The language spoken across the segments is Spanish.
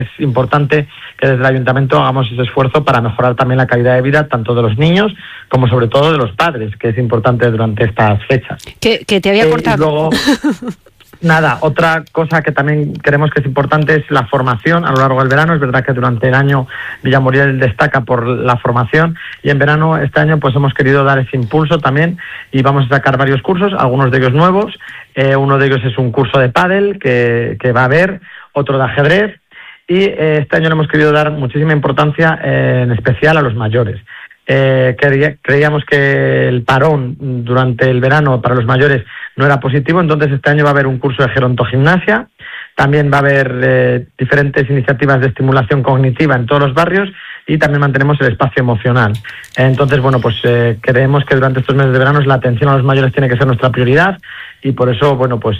es importante que desde el Ayuntamiento hagamos ese esfuerzo para mejorar también la calidad de vida tanto de los niños como sobre todo de los padres, que es importante durante estas fechas. Que te había cortado. Y luego, nada, otra cosa que también creemos que es importante es la formación a lo largo del verano. Es verdad que durante el año Villamuriel destaca por la formación y en verano este año pues hemos querido dar ese impulso también y vamos a sacar varios cursos, algunos de ellos nuevos. Uno de ellos es un curso de pádel que va a haber, otro de ajedrez y este año le hemos querido dar muchísima importancia en especial a los mayores. Creíamos que el parón durante el verano para los mayores no era positivo, entonces este año va a haber un curso de gerontogimnasia, también va a haber diferentes iniciativas de estimulación cognitiva en todos los barrios y también mantenemos el espacio emocional. Entonces, bueno, pues creemos que durante estos meses de verano la atención a los mayores tiene que ser nuestra prioridad y por eso, bueno, pues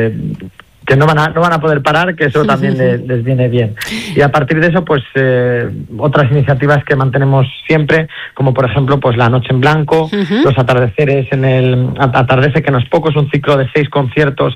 que no van a poder parar, que eso también les viene bien. Y a partir de eso, pues otras iniciativas que mantenemos siempre, como por ejemplo, pues la Noche en Blanco, los atardeceres en el Atardece, que no es poco, es un ciclo de 6 conciertos,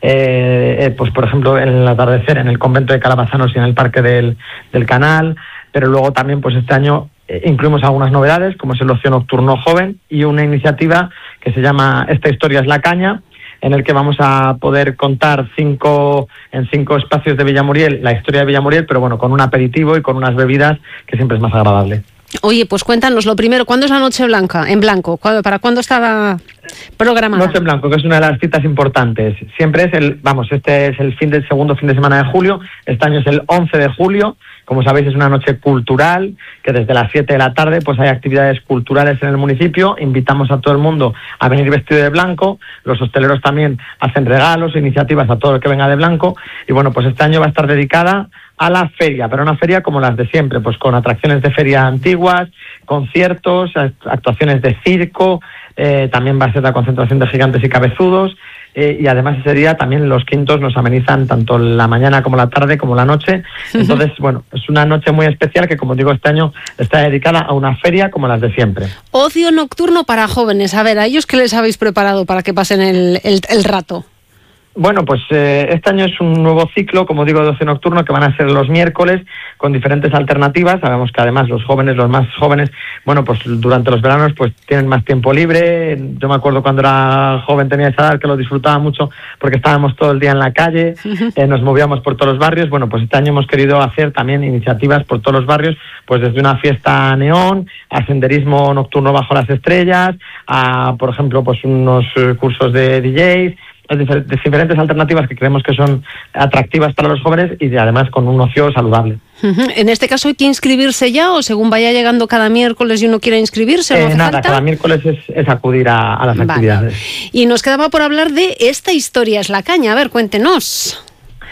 pues por ejemplo, en el atardecer, en el convento de Calabazanos y en el Parque del Canal, pero luego también, pues este año incluimos algunas novedades, como es el ocio nocturno joven y una iniciativa que se llama Esta historia es la caña, en el que vamos a poder contar en 5 espacios de Villamuriel la historia de Villamuriel, pero bueno, con un aperitivo y con unas bebidas que siempre es más agradable. Oye, pues cuéntanos lo primero, ¿cuándo es la Noche en Blanco? ¿Para cuándo estaba programada? Noche en Blanco, que es una de las citas importantes. Siempre es este es el segundo fin de semana de julio, este año es el 11 de julio. Como sabéis, es una noche cultural, que desde las 7 de la tarde pues hay actividades culturales en el municipio. Invitamos a todo el mundo a venir vestido de blanco. Los hosteleros también hacen regalos, iniciativas a todo el que venga de blanco. Y bueno, pues este año va a estar dedicada a la feria, pero una feria como las de siempre, pues con atracciones de feria antiguas, conciertos, actuaciones de circo, también va a ser la concentración de gigantes y cabezudos. Y además ese día también los quintos nos amenizan tanto la mañana como la tarde como la noche. Entonces, bueno, es una noche muy especial que, como digo, este año está dedicada a una feria como las de siempre. Ocio nocturno para jóvenes. A ver, ¿a ellos qué les habéis preparado para que pasen el rato? Bueno, pues este año es un nuevo ciclo, como digo, de ocio nocturno, que van a ser los miércoles con diferentes alternativas. Sabemos que además los más jóvenes, bueno, pues durante los veranos pues tienen más tiempo libre. Yo me acuerdo cuando era joven, tenía esa edad, que lo disfrutaba mucho porque estábamos todo el día en la calle, nos movíamos por todos los barrios. Bueno, pues este año hemos querido hacer también iniciativas por todos los barrios, pues desde una fiesta neón, a senderismo nocturno bajo las estrellas, a, por ejemplo, pues unos cursos de DJs, diferentes alternativas que creemos que son atractivas para los jóvenes y además con un ocio saludable. En este caso, ¿hay que inscribirse ya o según vaya llegando cada miércoles y uno quiera inscribirse? ¿No hace nada, falta? Cada miércoles es acudir a las actividades. Y nos quedaba por hablar de Esta historia es la caña. A ver, cuéntenos.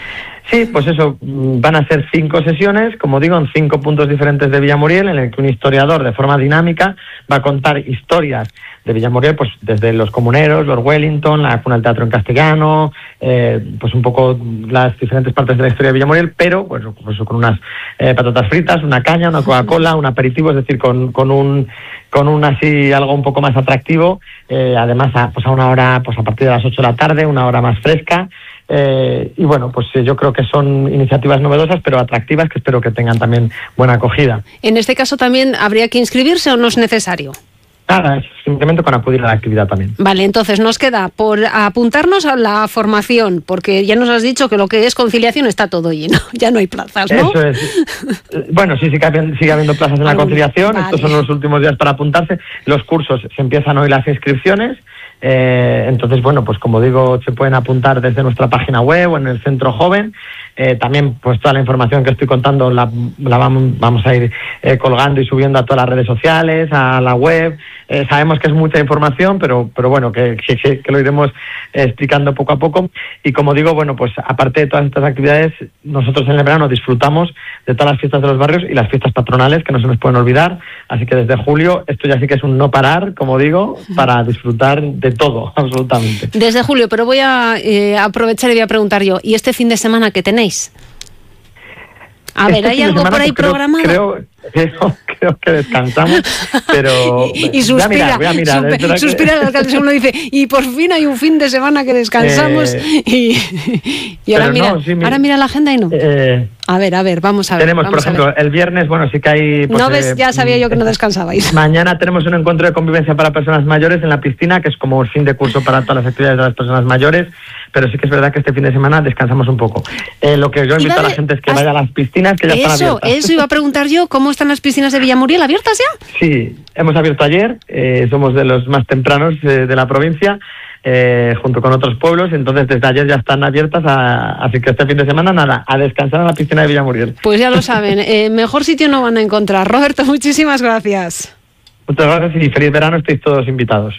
Sí, pues eso, van a ser 5 sesiones, como digo, en 5 puntos diferentes de Villamuriel, en el que un historiador de forma dinámica va a contar historias de Villamuriel, pues desde los comuneros, Lord Wellington, la cuna del teatro en castellano, pues un poco las diferentes partes de la historia de Villamuriel, pero pues con unas patatas fritas, una caña, una Coca-Cola, un aperitivo, es decir, con un así algo un poco más atractivo, además a una hora, pues a partir de las 8 de la tarde, una hora más fresca. Y bueno, pues yo creo que son iniciativas novedosas pero atractivas que espero que tengan también buena acogida. En este caso también habría que inscribirse o no es necesario. Nada, es simplemente con acudir a la actividad también. Vale, entonces nos queda por apuntarnos a la formación, porque ya nos has dicho que lo que es conciliación está todo lleno, ya no hay plazas, ¿no? Eso es. Bueno, sí, sigue habiendo plazas en la conciliación, vale. Estos son los últimos días para apuntarse. Los cursos se empiezan hoy las inscripciones. Entonces, bueno, pues como digo, se pueden apuntar desde nuestra página web o en el Centro Joven. También, pues toda la información que estoy contando la vamos a ir colgando y subiendo a todas las redes sociales, a la web. Sabemos que es mucha información, pero bueno, que lo iremos explicando poco a poco. Y como digo, bueno, pues aparte de todas estas actividades, nosotros en el verano disfrutamos de todas las fiestas de los barrios y las fiestas patronales, que no se nos pueden olvidar. Así que desde julio, esto ya sí que es un no parar, como digo, para disfrutar de todo, absolutamente. Desde julio, pero voy a aprovechar y voy a preguntar yo, ¿y este fin de semana qué tenéis? A ver, ¿hay algo por ahí programado? Creo que descansamos, pero... y suspira, voy a mirar, suspira el alcalde, uno dice, y por fin hay un fin de semana que descansamos, y ahora mira, ahora mira la agenda y no. A ver, vamos a ver. Tenemos, por ejemplo, el viernes, bueno, sí que hay... Pues, ¿no ves? Ya sabía yo que no descansabais. Mañana tenemos un encuentro de convivencia para personas mayores en la piscina, que es como un fin de curso para todas las actividades de las personas mayores, pero sí que es verdad que este fin de semana descansamos un poco. Lo que yo invito a la gente es que vaya a las piscinas, que ya están abiertas. Eso iba a preguntar yo, ¿cómo están las piscinas de Villamuriel? ¿Abiertas ya? Sí, hemos abierto ayer, somos de los más tempranos de la provincia, junto con otros pueblos, entonces desde ayer ya están abiertas, así que este fin de semana nada, a descansar en la piscina de Villamuriel. Pues ya lo saben, mejor sitio no van a encontrar. Roberto, muchísimas gracias. Muchas gracias y feliz verano, estáis todos invitados.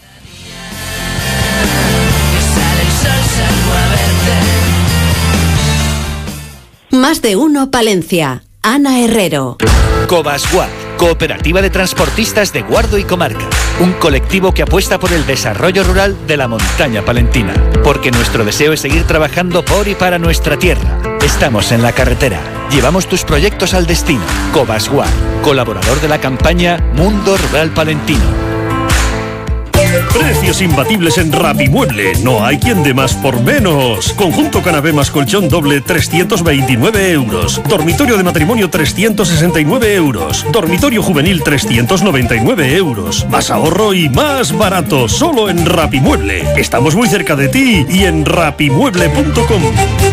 Más de uno Palencia. Ana Herrero. Cobasguard, Cooperativa de Transportistas de Guardo y Comarca. Un colectivo que apuesta por el desarrollo rural de la montaña palentina. Porque nuestro deseo es seguir trabajando por y para nuestra tierra. Estamos en la carretera. Llevamos tus proyectos al destino. Cobasguard, colaborador de la campaña Mundo Rural Palentino. Precios imbatibles en Rapimueble. No hay quien dé más por menos. Conjunto canapé más colchón doble 329 euros. Dormitorio de matrimonio 369 euros. Dormitorio juvenil 399 euros. Más ahorro y más barato. Solo en Rapimueble. Estamos muy cerca de ti y en rapimueble.com.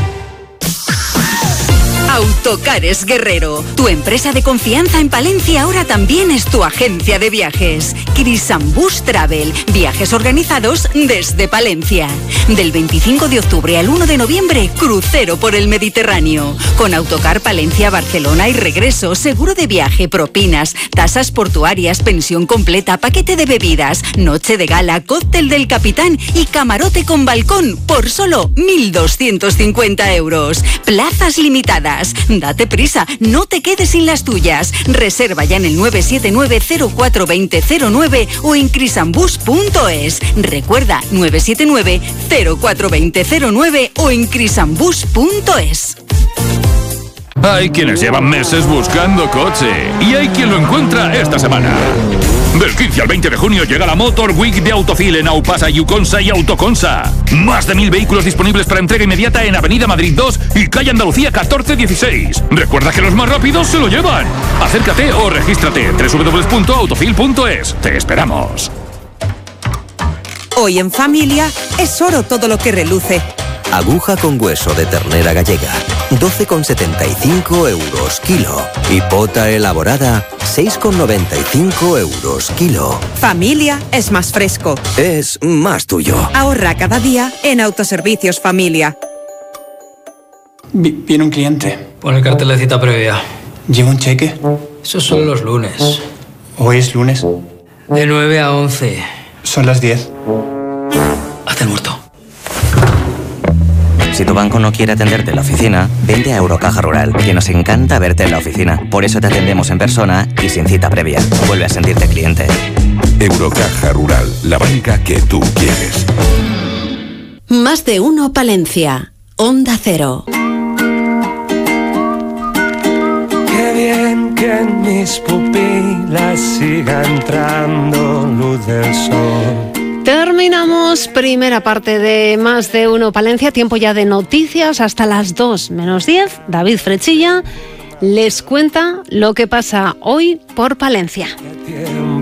Autocares Guerrero, tu empresa de confianza en Palencia ahora también es tu agencia de viajes. Crisambus Travel, viajes organizados desde Palencia. Del 25 de octubre al 1 de noviembre, crucero por el Mediterráneo. Con Autocar Palencia, Barcelona y regreso, seguro de viaje, propinas, tasas portuarias, pensión completa, paquete de bebidas, noche de gala, cóctel del capitán y camarote con balcón por solo 1.250 euros. Plazas limitadas. Date prisa, no te quedes sin las tuyas. Reserva ya en el 979-042009 o en crisambus.es. Recuerda, 979-042009 o en crisambus.es. Hay quienes llevan meses buscando coche y hay quien lo encuentra esta semana. Del 15 al 20 de junio llega la Motor Week de Autofil en Aupasa, Yuconsa y Autoconsa. Más de 1.000 vehículos disponibles para entrega inmediata en Avenida Madrid 2 y Calle Andalucía 1416. Recuerda que los más rápidos se lo llevan. Acércate o regístrate www.autofil.es. Te esperamos. Hoy en familia es oro todo lo que reluce. Aguja con hueso de ternera gallega, 12,75 euros kilo. Y pota elaborada, 6,95 euros kilo. Familia es más fresco. Es más tuyo. Ahorra cada día en Autoservicios Familia. Viene un cliente. Pon el cartel de cita previa. ¿Lleva un cheque? Esos son los lunes. ¿Hoy es lunes? De 9 a 11. Son las 10. Haz el muerto. Si tu banco no quiere atenderte en la oficina, vente a Eurocaja Rural, que nos encanta verte en la oficina. Por eso te atendemos en persona y sin cita previa. Vuelve a sentirte cliente. Eurocaja Rural, la banca que tú quieres. Más de uno Palencia. Onda Cero. Qué bien que en mis pupilas siga entrando luz del sol. Terminamos primera parte de Más de uno Palencia, tiempo ya de noticias hasta las 2 menos 10. David Frechilla les cuenta lo que pasa hoy por Palencia.